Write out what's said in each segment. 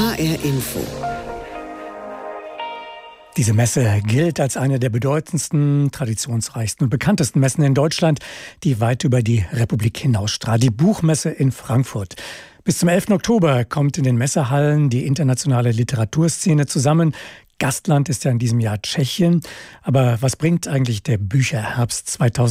HR Info. Diese Messe gilt als eine der bedeutendsten, traditionsreichsten und bekanntesten Messen in Deutschland, die weit über die Republik hinausstrahlt. Die Buchmesse in Frankfurt. Bis zum 11. Oktober kommt in den Messehallen die internationale Literaturszene zusammen. Gastland ist ja in diesem Jahr Tschechien. Aber was bringt eigentlich der Bücherherbst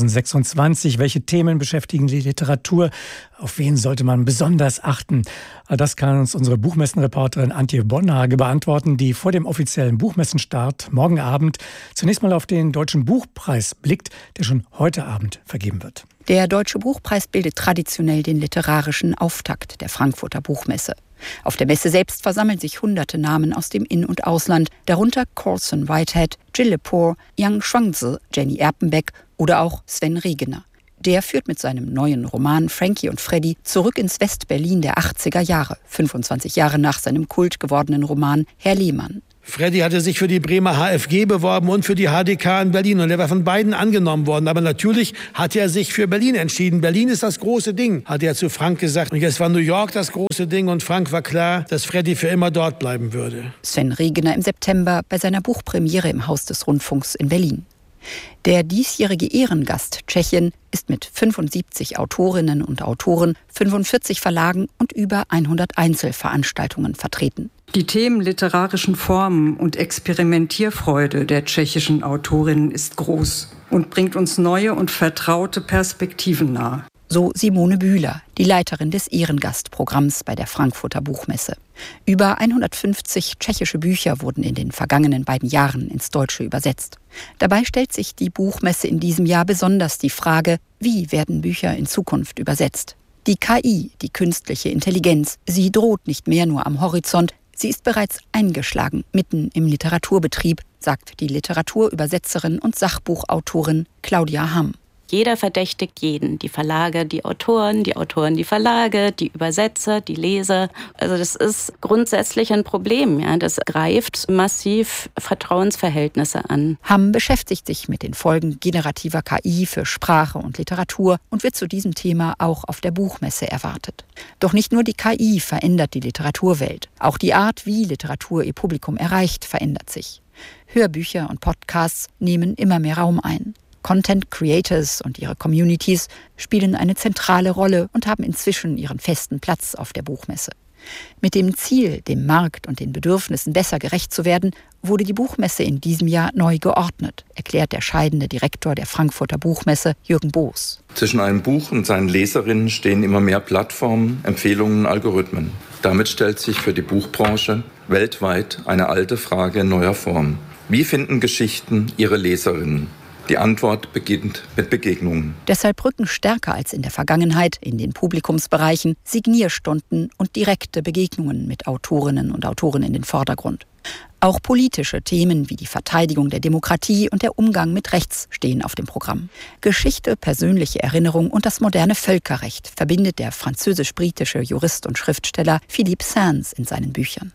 2026? Welche Themen beschäftigen die Literatur? Auf wen sollte man besonders achten? All das kann uns unsere Buchmessenreporterin Antje Bonhage beantworten, die vor dem offiziellen Buchmessenstart morgen Abend zunächst mal auf den Deutschen Buchpreis blickt, der schon heute Abend vergeben wird. Der Deutsche Buchpreis bildet traditionell den literarischen Auftakt der Frankfurter Buchmesse. Auf der Messe selbst versammeln sich hunderte Namen aus dem In- und Ausland, darunter Colson Whitehead, Jill Lepore, Yang Shuangzi, Jenny Erpenbeck oder auch Sven Regener. Der führt mit seinem neuen Roman Frankie und Freddy zurück ins West-Berlin der 80er Jahre, 25 Jahre nach seinem Kult gewordenen Roman Herr Lehmann. Freddy hatte sich für die Bremer HfG beworben und für die HDK in Berlin. Und er war von beiden angenommen worden. Aber natürlich hat er sich für Berlin entschieden. Berlin ist das große Ding, hat er zu Frank gesagt. Und jetzt war New York das große Ding. Und Frank war klar, dass Freddy für immer dort bleiben würde. Sven Regener im September bei seiner Buchpremiere im Haus des Rundfunks in Berlin. Der diesjährige Ehrengast Tschechien ist mit 75 Autorinnen und Autoren, 45 Verlagen und über 100 Einzelveranstaltungen vertreten. Die Themen literarischen Formen und Experimentierfreude der tschechischen Autorinnen ist groß und bringt uns neue und vertraute Perspektiven nahe. So Simone Bühler, die Leiterin des Ehrengastprogramms bei der Frankfurter Buchmesse. Über 150 tschechische Bücher wurden in den vergangenen beiden Jahren ins Deutsche übersetzt. Dabei stellt sich die Buchmesse in diesem Jahr besonders die Frage, wie werden Bücher in Zukunft übersetzt? Die KI, die künstliche Intelligenz, sie droht nicht mehr nur am Horizont, sie ist bereits eingeschlagen, mitten im Literaturbetrieb, sagt die Literaturübersetzerin und Sachbuchautorin Claudia Hamm. Jeder verdächtigt jeden. Die Verlage, die Autoren, die Verlage, die Übersetzer, die Leser. Also das ist grundsätzlich ein Problem. Ja. Das greift massiv Vertrauensverhältnisse an. Hamm beschäftigt sich mit den Folgen generativer KI für Sprache und Literatur und wird zu diesem Thema auch auf der Buchmesse erwartet. Doch nicht nur die KI verändert die Literaturwelt. Auch die Art, wie Literatur ihr Publikum erreicht, verändert sich. Hörbücher und Podcasts nehmen immer mehr Raum ein. Content Creators und ihre Communities spielen eine zentrale Rolle und haben inzwischen ihren festen Platz auf der Buchmesse. Mit dem Ziel, dem Markt und den Bedürfnissen besser gerecht zu werden, wurde die Buchmesse in diesem Jahr neu geordnet, erklärt der scheidende Direktor der Frankfurter Buchmesse, Jürgen Boos. Zwischen einem Buch und seinen Leserinnen stehen immer mehr Plattformen, Empfehlungen, Algorithmen. Damit stellt sich für die Buchbranche weltweit eine alte Frage in neuer Form. Wie finden Geschichten ihre Leserinnen? Die Antwort beginnt mit Begegnungen. Deshalb rücken stärker als in der Vergangenheit in den Publikumsbereichen Signierstunden und direkte Begegnungen mit Autorinnen und Autoren in den Vordergrund. Auch politische Themen wie die Verteidigung der Demokratie und der Umgang mit Rechts stehen auf dem Programm. Geschichte, persönliche Erinnerung und das moderne Völkerrecht verbindet der französisch-britische Jurist und Schriftsteller Philippe Sands in seinen Büchern.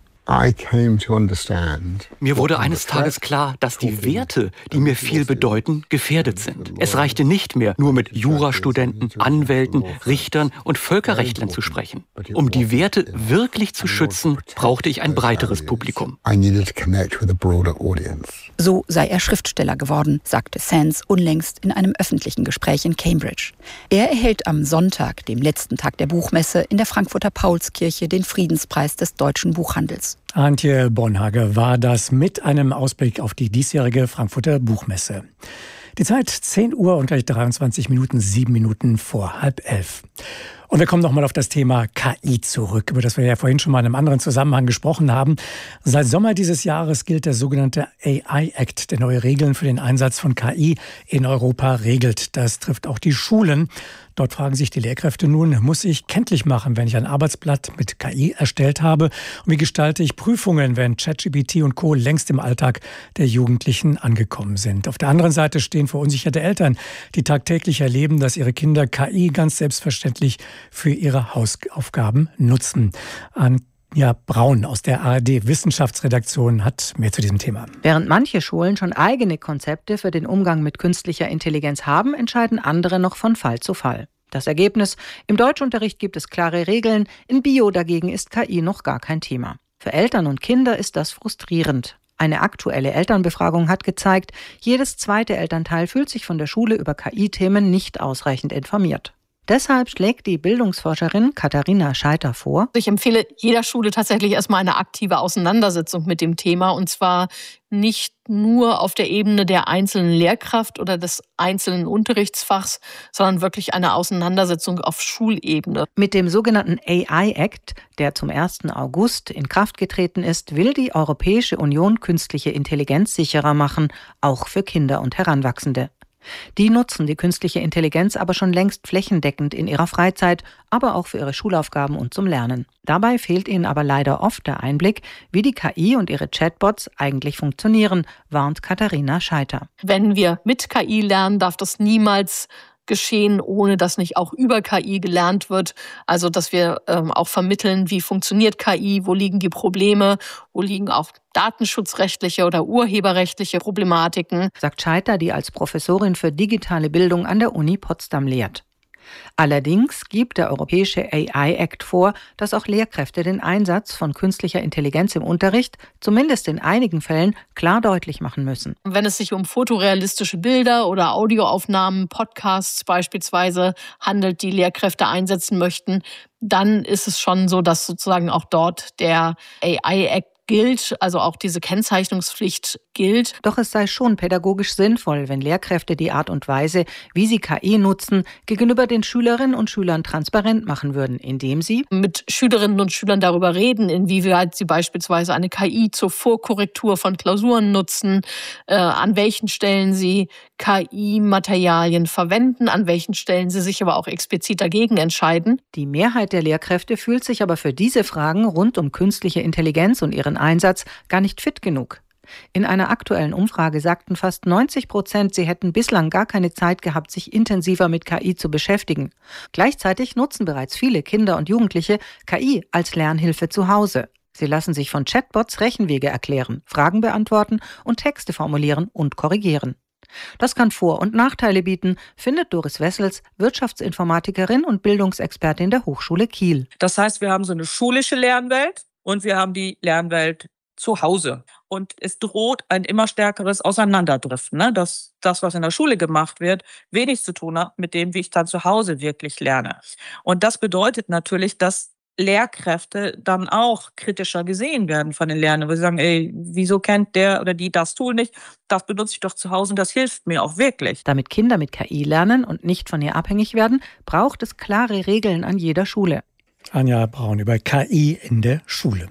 Mir wurde eines Tages klar, dass die Werte, die mir viel bedeuten, gefährdet sind. Es reichte nicht mehr, nur mit Jurastudenten, Anwälten, Richtern und Völkerrechtlern zu sprechen. Um die Werte wirklich zu schützen, brauchte ich ein breiteres Publikum. So sei er Schriftsteller geworden, sagte Sands unlängst in einem öffentlichen Gespräch in Cambridge. Er erhält am Sonntag, dem letzten Tag der Buchmesse, in der Frankfurter Paulskirche den Friedenspreis des deutschen Buchhandels. Antje Bonhage war das mit einem Ausblick auf die diesjährige Frankfurter Buchmesse. Die Zeit 10 Uhr und gleich 23 Minuten, 7 Minuten vor 10:30. Und wir kommen nochmal auf das Thema KI zurück, über das wir ja vorhin schon mal in einem anderen Zusammenhang gesprochen haben. Seit Sommer dieses Jahres gilt der sogenannte AI Act, der neue Regeln für den Einsatz von KI in Europa regelt. Das trifft auch die Schulen. Dort fragen sich die Lehrkräfte nun, muss ich kenntlich machen, wenn ich ein Arbeitsblatt mit KI erstellt habe? Und wie gestalte ich Prüfungen, wenn ChatGPT und Co. längst im Alltag der Jugendlichen angekommen sind? Auf der anderen Seite stehen verunsicherte Eltern, die tagtäglich erleben, dass ihre Kinder KI ganz selbstverständlich für ihre Hausaufgaben nutzen. Anja Braun aus der ARD-Wissenschaftsredaktion hat mehr zu diesem Thema. Während manche Schulen schon eigene Konzepte für den Umgang mit künstlicher Intelligenz haben, entscheiden andere noch von Fall zu Fall. Das Ergebnis: Im Deutschunterricht gibt es klare Regeln, in Bio dagegen ist KI noch gar kein Thema. Für Eltern und Kinder ist das frustrierend. Eine aktuelle Elternbefragung hat gezeigt, jedes zweite Elternteil fühlt sich von der Schule über KI-Themen nicht ausreichend informiert. Deshalb schlägt die Bildungsforscherin Katharina Scheiter vor: Ich empfehle jeder Schule tatsächlich erstmal eine aktive Auseinandersetzung mit dem Thema, und zwar nicht nur auf der Ebene der einzelnen Lehrkraft oder des einzelnen Unterrichtsfachs, sondern wirklich eine Auseinandersetzung auf Schulebene. Mit dem sogenannten AI-Act, der zum 1. August in Kraft getreten ist, will die Europäische Union künstliche Intelligenz sicherer machen, auch für Kinder und Heranwachsende. Die nutzen die künstliche Intelligenz aber schon längst flächendeckend in ihrer Freizeit, aber auch für ihre Schulaufgaben und zum Lernen. Dabei fehlt ihnen aber leider oft der Einblick, wie die KI und ihre Chatbots eigentlich funktionieren, warnt Katharina Scheiter. Wenn wir mit KI lernen, darf das niemals geschehen, ohne dass nicht auch über KI gelernt wird. Also dass wir auch vermitteln, wie funktioniert KI, wo liegen die Probleme, wo liegen auch datenschutzrechtliche oder urheberrechtliche Problematiken, sagt Scheiter, die als Professorin für digitale Bildung an der Uni Potsdam lehrt. Allerdings gibt der Europäische AI-Act vor, dass auch Lehrkräfte den Einsatz von künstlicher Intelligenz im Unterricht, zumindest in einigen Fällen, klar deutlich machen müssen. Wenn es sich um fotorealistische Bilder oder Audioaufnahmen, Podcasts beispielsweise handelt, die Lehrkräfte einsetzen möchten, dann ist es schon so, dass sozusagen auch dort der AI-Act gilt, also auch diese Kennzeichnungspflicht gilt. Doch es sei schon pädagogisch sinnvoll, wenn Lehrkräfte die Art und Weise, wie sie KI nutzen, gegenüber den Schülerinnen und Schülern transparent machen würden, indem sie mit Schülerinnen und Schülern darüber reden, inwieweit sie beispielsweise eine KI zur Vorkorrektur von Klausuren nutzen, an welchen Stellen sie KI-Materialien verwenden, an welchen Stellen sie sich aber auch explizit dagegen entscheiden. Die Mehrheit der Lehrkräfte fühlt sich aber für diese Fragen rund um künstliche Intelligenz und ihren Einsatz gar nicht fit genug. In einer aktuellen Umfrage sagten fast 90%, sie hätten bislang gar keine Zeit gehabt, sich intensiver mit KI zu beschäftigen. Gleichzeitig nutzen bereits viele Kinder und Jugendliche KI als Lernhilfe zu Hause. Sie lassen sich von Chatbots Rechenwege erklären, Fragen beantworten und Texte formulieren und korrigieren. Das kann Vor- und Nachteile bieten, findet Doris Wessels, Wirtschaftsinformatikerin und Bildungsexpertin der Hochschule Kiel. Das heißt, wir haben so eine schulische Lernwelt und wir haben die Lernwelt zu Hause. Und es droht ein immer stärkeres Auseinanderdriften, ne? Dass das, was in der Schule gemacht wird, wenig zu tun hat mit dem, wie ich dann zu Hause wirklich lerne. Und das bedeutet natürlich, dass Lehrkräfte dann auch kritischer gesehen werden von den Lernenden, wo sie sagen, ey, wieso kennt der oder die das Tool nicht? Das benutze ich doch zu Hause und das hilft mir auch wirklich. Damit Kinder mit KI lernen und nicht von ihr abhängig werden, braucht es klare Regeln an jeder Schule. Anja Braun über KI in der Schule.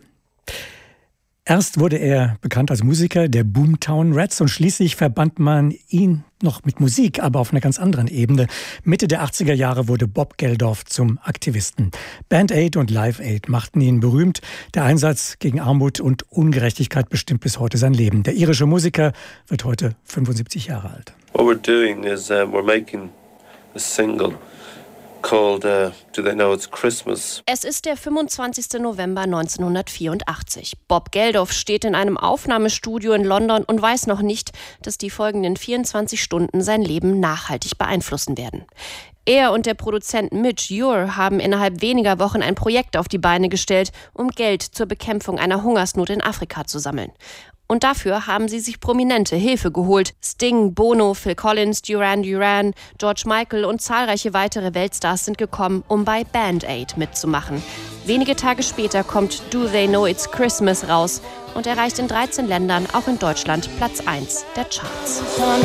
Erst wurde er bekannt als Musiker der Boomtown Rats und schließlich verband man ihn noch mit Musik, aber auf einer ganz anderen Ebene. Mitte der 80er Jahre wurde Bob Geldof zum Aktivisten. Band Aid und Live Aid machten ihn berühmt. Der Einsatz gegen Armut und Ungerechtigkeit bestimmt bis heute sein Leben. Der irische Musiker wird heute 75 Jahre alt. What we're doing is we're making a single called Do They Know It's Christmas? Es ist der 25. November 1984. Bob Geldof steht in einem Aufnahmestudio in London und weiß noch nicht, dass die folgenden 24 Stunden sein Leben nachhaltig beeinflussen werden. Er und der Produzent Midge Ure haben innerhalb weniger Wochen ein Projekt auf die Beine gestellt, um Geld zur Bekämpfung einer Hungersnot in Afrika zu sammeln. Und dafür haben sie sich prominente Hilfe geholt. Sting, Bono, Phil Collins, Duran Duran, George Michael und zahlreiche weitere Weltstars sind gekommen, um bei Band Aid mitzumachen. Wenige Tage später kommt Do They Know It's Christmas raus und erreicht in 13 Ländern, auch in Deutschland, Platz 1 der Charts.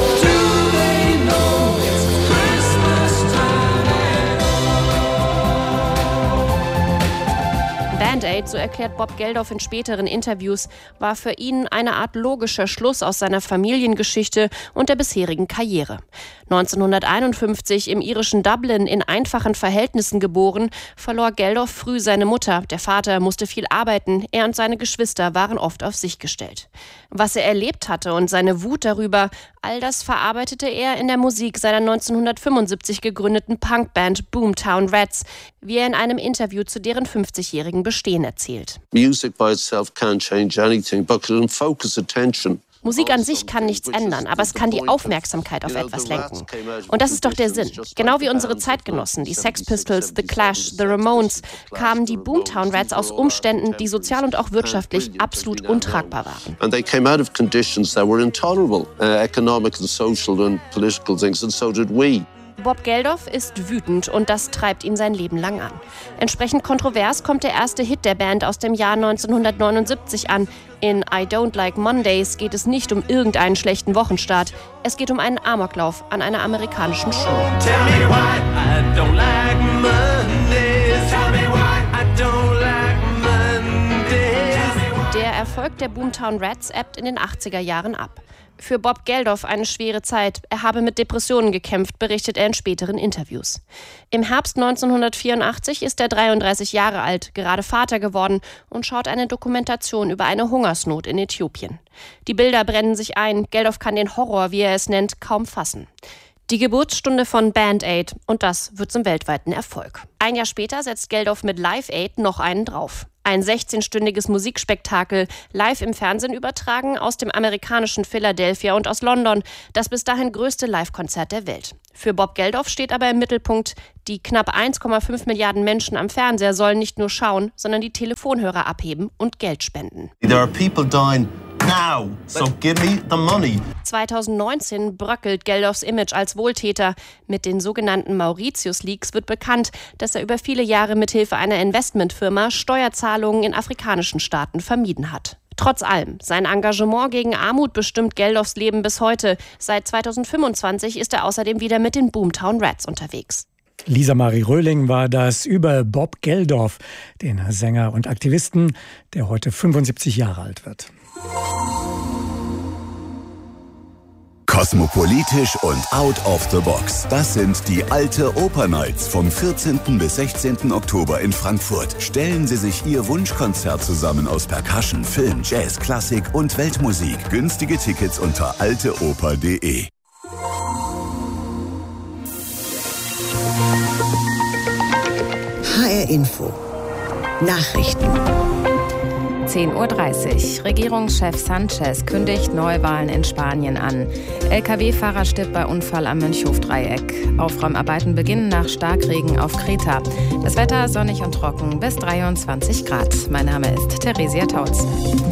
Band Aid, so erklärt Bob Geldof in späteren Interviews, war für ihn eine Art logischer Schluss aus seiner Familiengeschichte und der bisherigen Karriere. 1951 im irischen Dublin in einfachen Verhältnissen geboren, verlor Geldof früh seine Mutter. Der Vater musste viel arbeiten, er und seine Geschwister waren oft auf sich gestellt. Was er erlebt hatte und seine Wut darüber, all das verarbeitete er in der Musik seiner 1975 gegründeten Punkband Boomtown Rats, wie er in einem Interview zu deren 50-jährigen Bestehen erzählt. Music by itself can't change anything, but can focus attention Musik an sich kann nichts ändern, aber es kann die Aufmerksamkeit auf etwas lenken. Und das ist doch der Sinn. Genau wie unsere Zeitgenossen, die Sex Pistols, The Clash, The Ramones, kamen die Boomtown Rats aus Umständen, die sozial und auch wirtschaftlich absolut untragbar waren. And they came out of conditions that were intolerable, economic and social and political things, and so did we. Bob Geldof ist wütend und das treibt ihn sein Leben lang an. Entsprechend kontrovers kommt der erste Hit der Band aus dem Jahr 1979 an. In I Don't Like Mondays geht es nicht um irgendeinen schlechten Wochenstart. Es geht um einen Amoklauf an einer amerikanischen Schule. Tell me why I don't like Mondays. Tell me why I don't like Mondays. Der Erfolg der Boomtown Rats ebbt in den 80er Jahren ab. Für Bob Geldof eine schwere Zeit. Er habe mit Depressionen gekämpft, berichtet er in späteren Interviews. Im Herbst 1984 ist er 33 Jahre alt, gerade Vater geworden und schaut eine Dokumentation über eine Hungersnot in Äthiopien. Die Bilder brennen sich ein. Geldof kann den Horror, wie er es nennt, kaum fassen. Die Geburtsstunde von Band Aid und das wird zum weltweiten Erfolg. Ein Jahr später setzt Geldof mit Live Aid noch einen drauf. Ein 16-stündiges Musikspektakel, live im Fernsehen übertragen aus dem amerikanischen Philadelphia und aus London, das bis dahin größte Live-Konzert der Welt. Für Bob Geldof steht aber im Mittelpunkt, die knapp 1,5 Milliarden Menschen am Fernseher sollen nicht nur schauen, sondern die Telefonhörer abheben und Geld spenden. There are people dying now, so give me the money. 2019 bröckelt Geldofs Image als Wohltäter. Mit den sogenannten Mauritius-Leaks wird bekannt, dass er über viele Jahre mithilfe einer Investmentfirma Steuerzahlungen in afrikanischen Staaten vermieden hat. Trotz allem, sein Engagement gegen Armut bestimmt Geldofs Leben bis heute. Seit 2025 ist er außerdem wieder mit den Boomtown Rats unterwegs. Lisa Marie Röhling war das über Bob Geldof, den Sänger und Aktivisten, der heute 75 Jahre alt wird. Kosmopolitisch und out of the box. Das sind die Alte Oper Nights vom 14. bis 16. Oktober in Frankfurt. Stellen Sie sich Ihr Wunschkonzert zusammen aus Percussion, Film, Jazz, Klassik und Weltmusik. Günstige Tickets unter alteoper.de. HR Info. Nachrichten. 10:30 Uhr. Regierungschef Sanchez kündigt Neuwahlen in Spanien an. Lkw-Fahrer stirbt bei Unfall am Mönchhof-Dreieck. Aufräumarbeiten beginnen nach Starkregen auf Kreta. Das Wetter sonnig und trocken bis 23 Grad. Mein Name ist Theresia Tautz.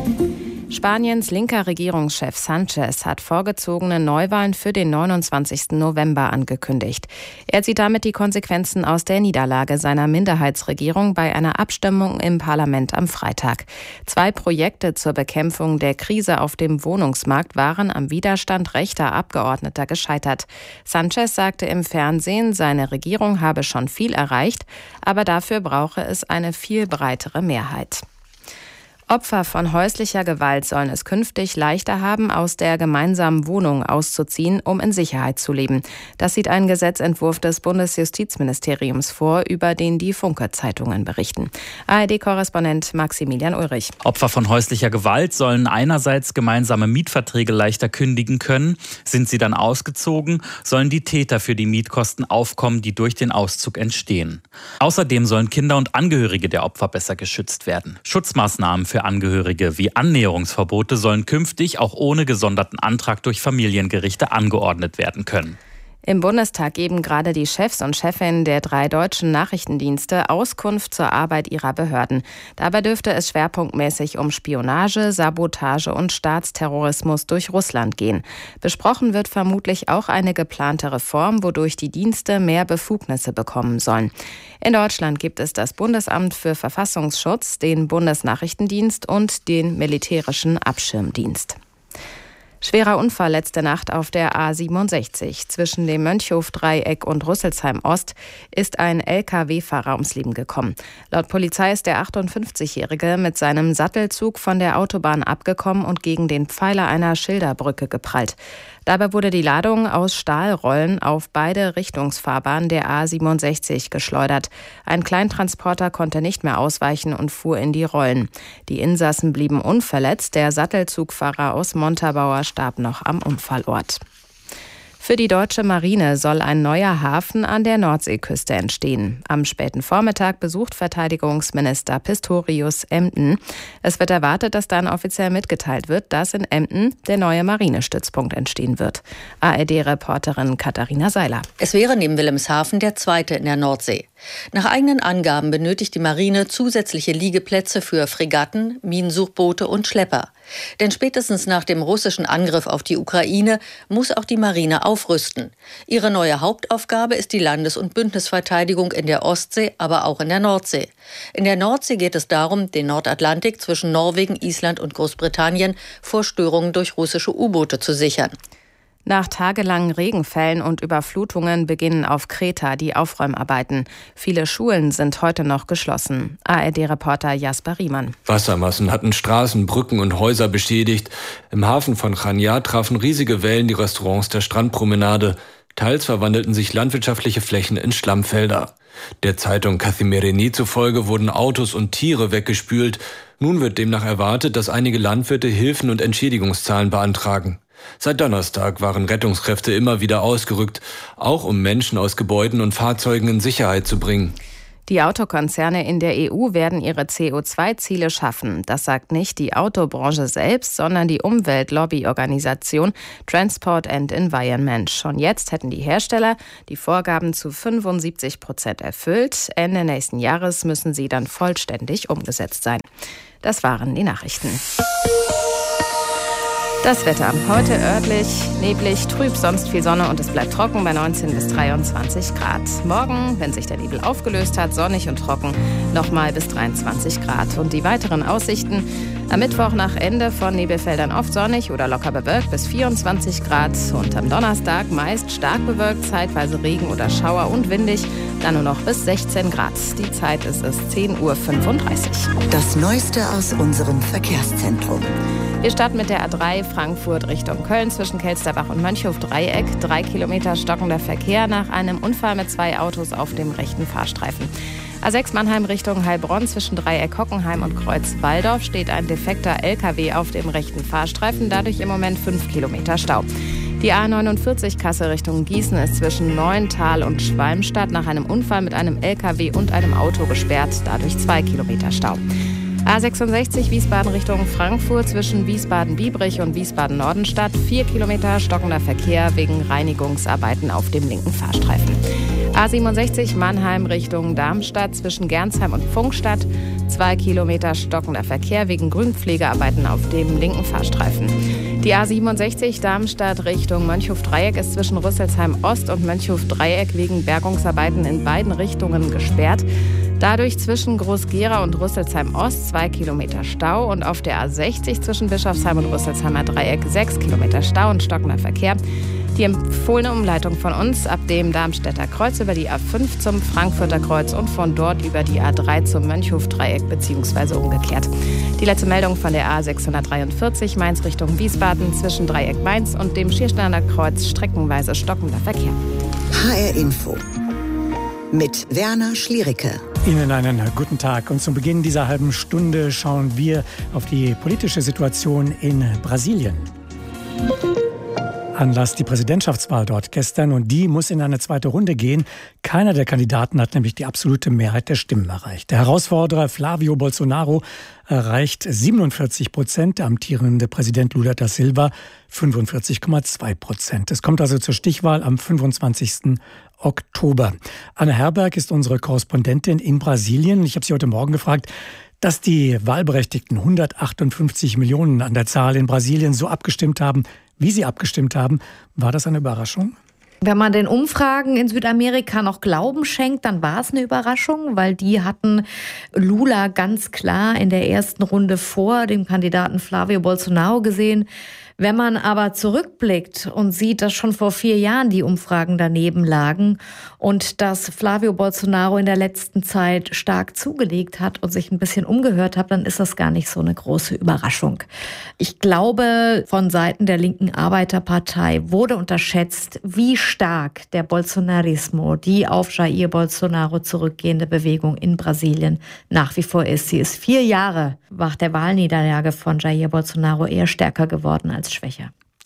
Spaniens linker Regierungschef Sanchez hat vorgezogene Neuwahlen für den 29. November angekündigt. Er zieht damit die Konsequenzen aus der Niederlage seiner Minderheitsregierung bei einer Abstimmung im Parlament am Freitag. 2 Projekte zur Bekämpfung der Krise auf dem Wohnungsmarkt waren am Widerstand rechter Abgeordneter gescheitert. Sanchez sagte im Fernsehen, seine Regierung habe schon viel erreicht, aber dafür brauche es eine viel breitere Mehrheit. Opfer von häuslicher Gewalt sollen es künftig leichter haben, aus der gemeinsamen Wohnung auszuziehen, um in Sicherheit zu leben. Das sieht ein Gesetzentwurf des Bundesjustizministeriums vor, über den die Funke-Zeitungen berichten. ARD-Korrespondent Maximilian Ulrich. Opfer von häuslicher Gewalt sollen einerseits gemeinsame Mietverträge leichter kündigen können. Sind sie dann ausgezogen, sollen die Täter für die Mietkosten aufkommen, die durch den Auszug entstehen. Außerdem sollen Kinder und Angehörige der Opfer besser geschützt werden. Schutzmaßnahmen für Angehörige wie Annäherungsverbote sollen künftig auch ohne gesonderten Antrag durch Familiengerichte angeordnet werden können. Im Bundestag geben gerade die Chefs und Chefinnen der 3 deutschen Nachrichtendienste Auskunft zur Arbeit ihrer Behörden. Dabei dürfte es schwerpunktmäßig um Spionage, Sabotage und Staatsterrorismus durch Russland gehen. Besprochen wird vermutlich auch eine geplante Reform, wodurch die Dienste mehr Befugnisse bekommen sollen. In Deutschland gibt es das Bundesamt für Verfassungsschutz, den Bundesnachrichtendienst und den militärischen Abschirmdienst. Schwerer Unfall letzte Nacht auf der A67. Zwischen dem Mönchhof-Dreieck und Rüsselsheim-Ost ist ein Lkw-Fahrer ums Leben gekommen. Laut Polizei ist der 58-Jährige mit seinem Sattelzug von der Autobahn abgekommen und gegen den Pfeiler einer Schilderbrücke geprallt. Dabei wurde die Ladung aus Stahlrollen auf beide Richtungsfahrbahnen der A67 geschleudert. Ein Kleintransporter konnte nicht mehr ausweichen und fuhr in die Rollen. Die Insassen blieben unverletzt. Der Sattelzugfahrer aus Montabaur starb noch am Unfallort. Für die deutsche Marine soll ein neuer Hafen an der Nordseeküste entstehen. Am späten Vormittag besucht Verteidigungsminister Pistorius Emden. Es wird erwartet, dass dann offiziell mitgeteilt wird, dass in Emden der neue Marinestützpunkt entstehen wird. ARD-Reporterin Katharina Seiler. Es wäre neben Wilhelmshaven der zweite in der Nordsee. Nach eigenen Angaben benötigt die Marine zusätzliche Liegeplätze für Fregatten, Minensuchboote und Schlepper. Denn spätestens nach dem russischen Angriff auf die Ukraine muss auch die Marine aufrüsten. Ihre neue Hauptaufgabe ist die Landes- und Bündnisverteidigung in der Ostsee, aber auch in der Nordsee. In der Nordsee geht es darum, den Nordatlantik zwischen Norwegen, Island und Großbritannien vor Störungen durch russische U-Boote zu sichern. Nach tagelangen Regenfällen und Überflutungen beginnen auf Kreta die Aufräumarbeiten. Viele Schulen sind heute noch geschlossen. ARD-Reporter Jasper Riemann. Wassermassen hatten Straßen, Brücken und Häuser beschädigt. Im Hafen von Chania trafen riesige Wellen die Restaurants der Strandpromenade. Teils verwandelten sich landwirtschaftliche Flächen in Schlammfelder. Der Zeitung Kathimerini zufolge wurden Autos und Tiere weggespült. Nun wird demnach erwartet, dass einige Landwirte Hilfen und Entschädigungszahlen beantragen. Seit Donnerstag waren Rettungskräfte immer wieder ausgerückt, auch um Menschen aus Gebäuden und Fahrzeugen in Sicherheit zu bringen. Die Autokonzerne in der EU werden ihre CO2-Ziele schaffen. Das sagt nicht die Autobranche selbst, sondern die Umweltlobby-Organisation Transport and Environment. Schon jetzt hätten die Hersteller die Vorgaben zu 75% erfüllt. Ende nächsten Jahres müssen sie dann vollständig umgesetzt sein. Das waren die Nachrichten. Das Wetter. Heute örtlich neblig, trüb, sonst viel Sonne und es bleibt trocken bei 19 bis 23 Grad. Morgen, wenn sich der Nebel aufgelöst hat, sonnig und trocken, nochmal bis 23 Grad. Und die weiteren Aussichten: am Mittwoch nach Ende von Nebelfeldern oft sonnig oder locker bewölkt bis 24 Grad. Und am Donnerstag meist stark bewölkt, zeitweise Regen oder Schauer und windig, dann nur noch bis 16 Grad. Die Zeit ist es 10:35 Uhr. Das Neueste aus unserem Verkehrszentrum. Wir starten mit der A3 Frankfurt Richtung Köln zwischen Kelsterbach und Mönchhof-Dreieck. 3 Kilometer stockender Verkehr nach einem Unfall mit 2 Autos auf dem rechten Fahrstreifen. A6 Mannheim Richtung Heilbronn zwischen Dreieck Hockenheim und Kreuz Walldorf steht ein defekter LKW auf dem rechten Fahrstreifen, dadurch im Moment 5 Kilometer Stau. Die A49 Kassel Richtung Gießen ist zwischen Neuental und Schwalmstadt nach einem Unfall mit einem LKW und einem Auto gesperrt, dadurch 2 Kilometer Stau. A66 Wiesbaden Richtung Frankfurt zwischen Wiesbaden-Biebrich und Wiesbaden-Nordenstadt. 4 Kilometer stockender Verkehr wegen Reinigungsarbeiten auf dem linken Fahrstreifen. A67 Mannheim Richtung Darmstadt zwischen Gernsheim und Pfungstadt. 2 Kilometer stockender Verkehr wegen Grünpflegearbeiten auf dem linken Fahrstreifen. Die A67 Darmstadt Richtung Mönchhof-Dreieck ist zwischen Rüsselsheim Ost und Mönchhof-Dreieck wegen Bergungsarbeiten in beiden Richtungen gesperrt. Dadurch zwischen Groß-Gerau und Rüsselsheim Ost 2 Kilometer Stau und auf der A60 zwischen Bischofsheim und Rüsselsheimer Dreieck 6 Kilometer Stau und stockender Verkehr. Die empfohlene Umleitung von uns ab dem Darmstädter Kreuz über die A5 zum Frankfurter Kreuz und von dort über die A3 zum Mönchhof-Dreieck bzw. umgekehrt. Die letzte Meldung von der A643 Mainz Richtung Wiesbaden zwischen Dreieck Mainz und dem Schiersteiner Kreuz streckenweise stockender Verkehr. HR Info mit Werner Schliericke. Ihnen einen guten Tag. Und zum Beginn dieser halben Stunde schauen wir auf die politische Situation in Brasilien. Anlass die Präsidentschaftswahl dort gestern und die muss in eine zweite Runde gehen. Keiner der Kandidaten hat nämlich die absolute Mehrheit der Stimmen erreicht. Der Herausforderer Flávio Bolsonaro erreicht 47%, der amtierende Präsident Lula da Silva 45,2%. Es kommt also zur Stichwahl am 25. Oktober. Anne Herberg ist unsere Korrespondentin in Brasilien. Ich habe sie heute Morgen gefragt, dass die Wahlberechtigten 158 Millionen an der Zahl in Brasilien so abgestimmt haben, wie sie abgestimmt haben. War das eine Überraschung? Wenn man den Umfragen in Südamerika noch Glauben schenkt, dann war es eine Überraschung, weil die hatten Lula ganz klar in der ersten Runde vor dem Kandidaten Flávio Bolsonaro gesehen. Wenn man aber zurückblickt und sieht, dass schon vor 4 Jahren die Umfragen daneben lagen und dass Flávio Bolsonaro in der letzten Zeit stark zugelegt hat und sich ein bisschen umgehört hat, dann ist das gar nicht so eine große Überraschung. Ich glaube, von Seiten der linken Arbeiterpartei wurde unterschätzt, wie stark der Bolsonarismo, die auf Jair Bolsonaro zurückgehende Bewegung in Brasilien nach wie vor ist. Sie ist 4 Jahre nach der Wahlniederlage von Jair Bolsonaro eher stärker geworden als schwächer.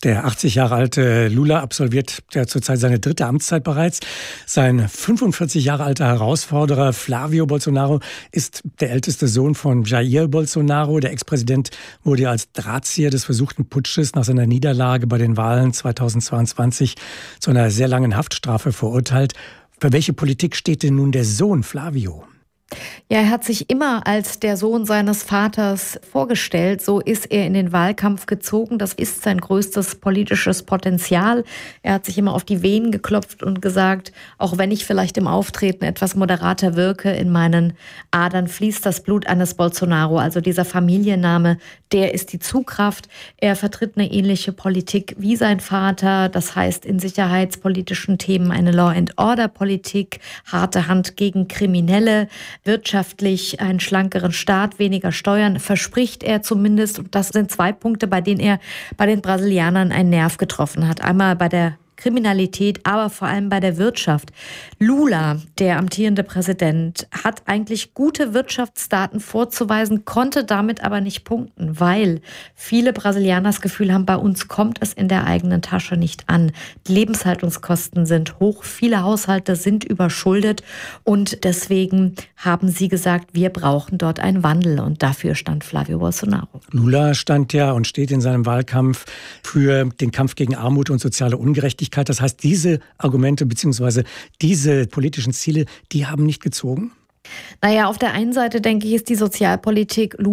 Der 80 Jahre alte Lula absolviert zurzeit seine 3. Amtszeit bereits. Sein 45 Jahre alter Herausforderer Flávio Bolsonaro ist der älteste Sohn von Jair Bolsonaro. Der Ex-Präsident wurde als Drahtzieher des versuchten Putsches nach seiner Niederlage bei den Wahlen 2022 zu einer sehr langen Haftstrafe verurteilt. Für welche Politik steht denn nun der Sohn Flávio? Ja, er hat sich immer als der Sohn seines Vaters vorgestellt. So ist er in den Wahlkampf gezogen. Das ist sein größtes politisches Potenzial. Er hat sich immer auf die Venen geklopft und gesagt, auch wenn ich vielleicht im Auftreten etwas moderater wirke, in meinen Adern fließt das Blut eines Bolsonaro. Also dieser Familienname, der ist die Zugkraft. Er vertritt eine ähnliche Politik wie sein Vater. Das heißt, in sicherheitspolitischen Themen eine Law-and-Order-Politik, harte Hand gegen Kriminelle, wirtschaftlich einen schlankeren Staat, weniger Steuern, verspricht er zumindest. Und das sind 2 Punkte, bei denen er bei den Brasilianern einen Nerv getroffen hat. Einmal bei der Kriminalität, aber vor allem bei der Wirtschaft. Lula, der amtierende Präsident, hat eigentlich gute Wirtschaftsdaten vorzuweisen, konnte damit aber nicht punkten, weil viele Brasilianer das Gefühl haben, bei uns kommt es in der eigenen Tasche nicht an. Die Lebenshaltungskosten sind hoch, viele Haushalte sind überschuldet und deswegen haben sie gesagt, wir brauchen dort einen Wandel und dafür stand Flávio Bolsonaro. Lula stand ja und steht in seinem Wahlkampf für den Kampf gegen Armut und soziale Ungerechtigkeit. Das heißt, diese Argumente bzw. diese politischen Ziele, die haben nicht gezogen? Naja, auf der einen Seite denke ich, ist die Sozialpolitik